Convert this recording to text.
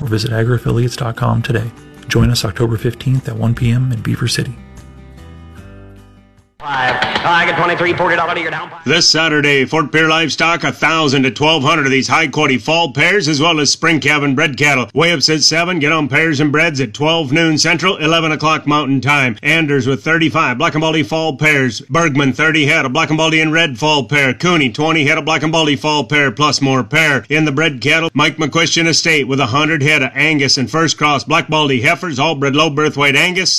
or visit agriaffiliates.com today. Join us October 15th at 1 p.m. in Beaver City. I get $23, $40 to your down. This Saturday, Fort Pierre Livestock, 1,000 to 1,200 of these high-quality fall pairs, as well as spring calving bred cattle. Weigh-ups at 7, get on pairs and breds at 12 noon Central, 11 o'clock Mountain Time. Anders with 35 Black and Baldy fall pairs. Bergman, 30 head of Black and Baldy and red fall pair. Cooney, 20 head of Black and Baldy fall pair, plus more pair. In the bred cattle, Mike McQuestion Estate with 100 head of Angus and first cross Black Baldy heifers, all bred low birth weight Angus.